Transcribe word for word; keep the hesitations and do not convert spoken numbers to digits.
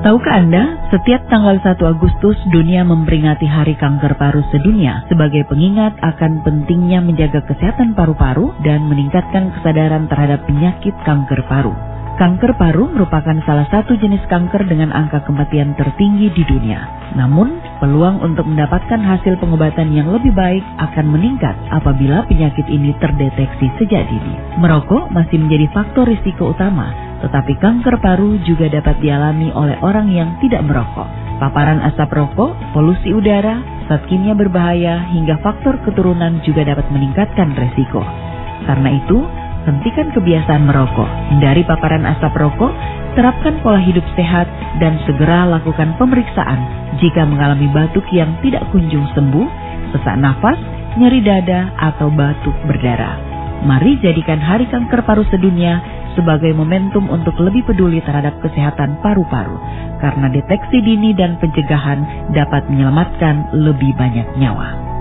Tahukah Anda, setiap tanggal satu Agustus dunia memperingati Hari Kanker Paru Sedunia sebagai pengingat akan pentingnya menjaga kesehatan paru-paru dan meningkatkan kesadaran terhadap penyakit kanker paru. Kanker paru merupakan salah satu jenis kanker dengan angka kematian tertinggi di dunia. Namun, peluang untuk mendapatkan hasil pengobatan yang lebih baik akan meningkat apabila penyakit ini terdeteksi sejak dini. Merokok masih menjadi faktor risiko utama, tetapi kanker paru juga dapat dialami oleh orang yang tidak merokok. Paparan asap rokok, polusi udara, zat kimia berbahaya, hingga faktor keturunan juga dapat meningkatkan resiko. Karena itu, hentikan kebiasaan merokok, hindari paparan asap rokok, terapkan pola hidup sehat, dan segera lakukan pemeriksaan jika mengalami batuk yang tidak kunjung sembuh, sesak nafas, nyeri dada, atau batuk berdarah. Mari jadikan Hari Kanker Paru Sedunia sebagai momentum untuk lebih peduli terhadap kesehatan paru-paru, karena deteksi dini dan pencegahan dapat menyelamatkan lebih banyak nyawa.